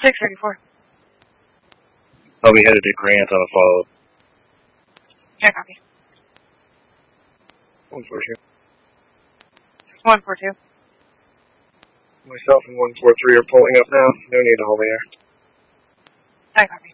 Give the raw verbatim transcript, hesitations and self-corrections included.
six thirty-four. I'll be headed to Grant on a follow-up. Yeah, copy. one four two. one four two. Myself and one four three are pulling up now. No need to hold the air. I copy.